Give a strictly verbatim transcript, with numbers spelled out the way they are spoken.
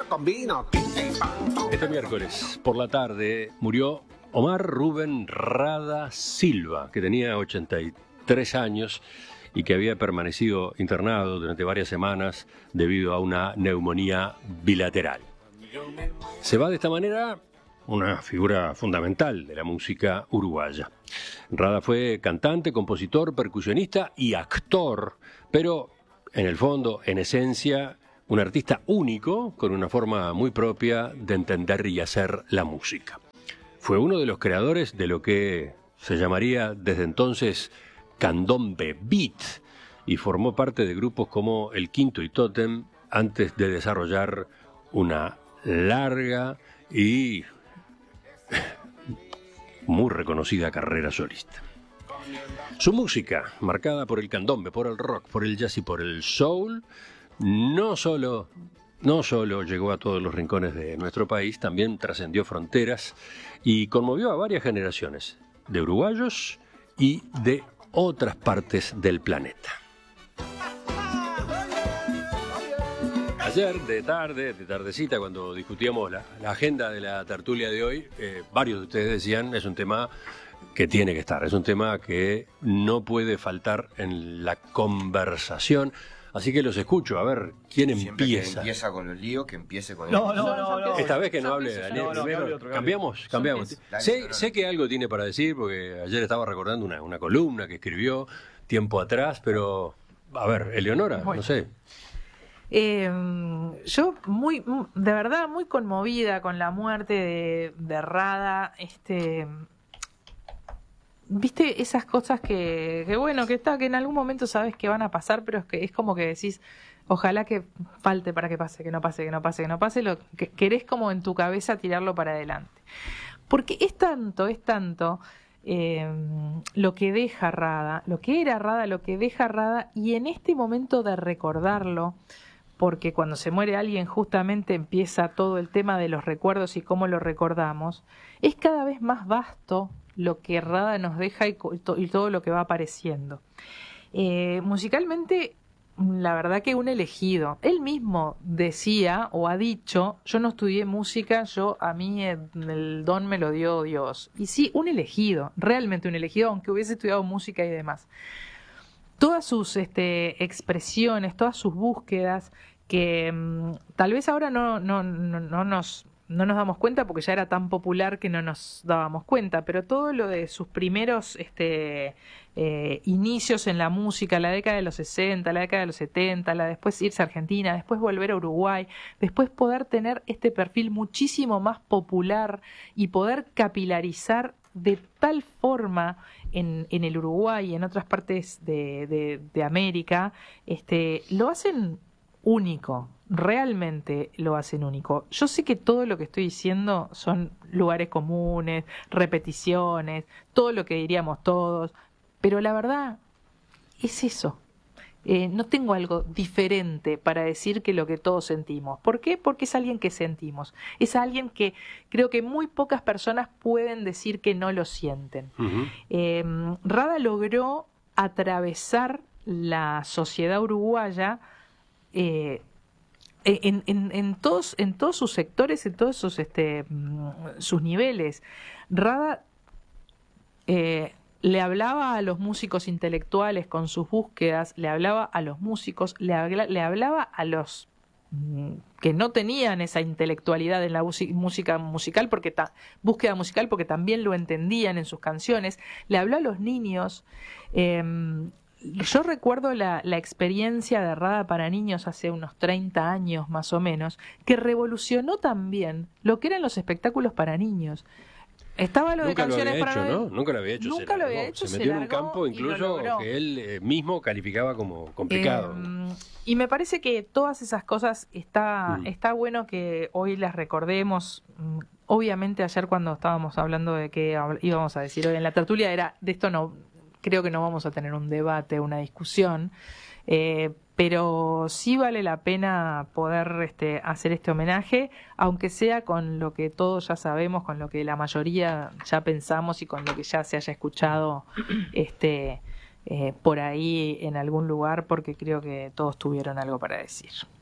con vino. Este miércoles por la tarde murió Omar Rubén Rada Silva, que tenía ochenta y tres años y que había permanecido internado durante varias semanas debido a una neumonía bilateral. Se va de esta manera una figura fundamental de la música uruguaya. Rada fue cantante, compositor, percusionista y actor, pero en el fondo, en esencia, un artista único con una forma muy propia de entender y hacer la música. Fue uno de los creadores de lo que se llamaría desde entonces Candombe Beat y formó parte de grupos como El Quinto y Tótem antes de desarrollar una larga y muy reconocida carrera solista. Su música, marcada por el candombe, por el rock, por el jazz y por el soul, no solo, no solo llegó a todos los rincones de nuestro país, también trascendió fronteras y conmovió a varias generaciones de uruguayos y de otras partes del planeta. Ayer, de tarde, de tardecita, cuando discutíamos la, la agenda de la tertulia de hoy, eh, varios de ustedes decían, es un tema que tiene que estar, es un tema que no puede faltar en la conversación. Así que los escucho, a ver, ¿quién Siempre empieza? Que empieza con los líos, que empiece con No, el... no, no, no. Esta vez que no hable Daniel no, no, primero. cambio otro, cambio. Cambiamos, cambiamos. Dale, Sé, no, no. sé que algo tiene para decir, porque ayer estaba recordando una, una columna que escribió tiempo atrás, pero, a ver, Eleonora, Bueno. no sé. Eh, yo muy, de verdad, muy conmovida con la muerte de, de Rada. Este, viste esas cosas que, que bueno, que está, que en algún momento sabes que van a pasar, pero es que es como que decís, ojalá que falte para que pase, que no pase, que no pase, que no pase, lo que querés como en tu cabeza tirarlo para adelante. Porque es tanto, es tanto eh, lo que deja Rada, lo que era Rada, lo que deja Rada, y en este momento de recordarlo, porque cuando se muere alguien justamente empieza todo el tema de los recuerdos y cómo lo recordamos, es cada vez más vasto lo que Rada nos deja y, y todo lo que va apareciendo. Eh, musicalmente, la verdad que un elegido. Él mismo decía o ha dicho, yo no estudié música, yo a mí el don me lo dio Dios. Y sí, un elegido, realmente un elegido, aunque hubiese estudiado música y demás. Todas sus este, expresiones, todas sus búsquedas, que mmm, tal vez ahora no, no, no, no, nos, no nos damos cuenta porque ya era tan popular que no nos dábamos cuenta, pero todo lo de sus primeros este, eh, inicios en la música, la década de los sesenta, la década de los setenta, la después irse a Argentina, después volver a Uruguay, después poder tener este perfil muchísimo más popular y poder capilarizar de tal forma en, en el Uruguay y en otras partes de, de, de América, este, lo hacen único, realmente lo hacen único. Yo sé que todo lo que estoy diciendo son lugares comunes, repeticiones, todo lo que diríamos todos, pero la verdad es eso. Eh, no tengo algo diferente para decir que lo que todos sentimos. ¿Por qué? Porque es alguien que sentimos. Es alguien que creo que muy pocas personas pueden decir que no lo sienten. Uh-huh. Eh, Rada logró atravesar la sociedad uruguaya eh, en, en, en, todos, en todos sus sectores, en todos sus, este, sus niveles. Rada eh, le hablaba a los músicos intelectuales con sus búsquedas, le hablaba a los músicos, le, habla, le hablaba a los mm, que no tenían esa intelectualidad en la música musical, porque ta, búsqueda musical, porque también lo entendían en sus canciones, le habló a los niños. Eh, yo recuerdo la, la experiencia de Rada para niños hace unos treinta años más o menos, que revolucionó también lo que eran los espectáculos para niños. Estaba lo Nunca de canciones lo había para hecho, ¿no? Nunca lo había hecho. Nunca lo había hecho. Se metió se en un campo incluso que él eh, mismo calificaba como complicado. Eh, y me parece que todas esas cosas está, mm. está bueno que hoy las recordemos. Obviamente ayer cuando estábamos hablando de qué íbamos a decir hoy en la tertulia era de esto no, creo que no vamos a tener un debate, una discusión. Eh, pero sí vale la pena poder este, hacer este homenaje, aunque sea con lo que todos ya sabemos, con lo que la mayoría ya pensamos y con lo que ya se haya escuchado este, eh, por ahí en algún lugar, porque creo que todos tuvieron algo para decir.